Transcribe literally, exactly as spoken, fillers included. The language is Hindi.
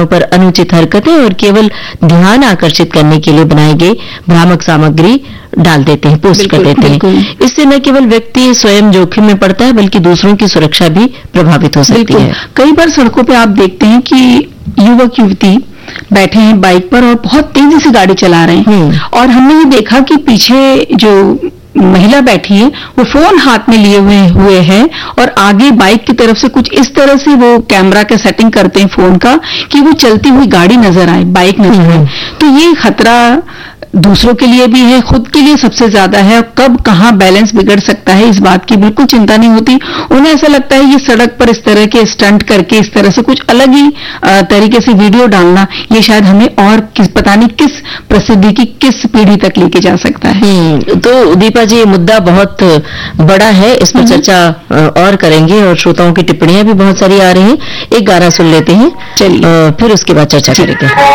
स्थानों पर अनुचित हरकतें और केवल ध्यान आकर्षित करने के लिए बनाई गई भ्रामक सामग्री डाल देते हैं, पोस्ट कर देते हैं। इससे न केवल व्यक्ति स्वयं जोखिम में पड़ता है बल्कि दूसरों की सुरक्षा भी प्रभावित हो सकती है। कई बार सड़कों पे आप देखते हैं कि युवक युवती बैठे हैं बाइक पर और बहुत तेजी से गाड़ी चला रहे हैं, और हमने ये देखा कि पीछे जो महिला बैठी है वो फोन हाथ में लिए हुए हुए है और आगे बाइक की तरफ से कुछ इस तरह से वो कैमरा का सेटिंग करते हैं फोन का कि वो चलती हुई गाड़ी नजर आए, बाइक नजर आए। तो ये खतरा दूसरों के लिए भी है, खुद के लिए सबसे ज्यादा है। कब कहाँ बैलेंस बिगड़ सकता है इस बात की बिल्कुल चिंता नहीं होती। उन्हें ऐसा लगता है ये सड़क पर इस तरह के स्टंट करके इस तरह से कुछ अलग ही तरीके से वीडियो डालना, ये शायद हमें और किस पता नहीं किस प्रसिद्धि की किस पीढ़ी तक लेके जा सकता है। तो दीपा जी, ये मुद्दा बहुत बड़ा है, इस पर चर्चा और करेंगे और श्रोताओं की टिप्पणियां भी बहुत सारी आ रही हैं। एक गाना सुन लेते हैं, चलिए, फिर उसके बाद चर्चा करेंगे।